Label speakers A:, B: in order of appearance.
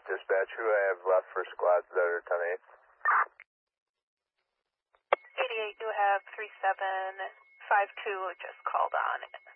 A: dispatch. Who I have left for squads that are 10-8?
B: 88, you have 3752 just called on.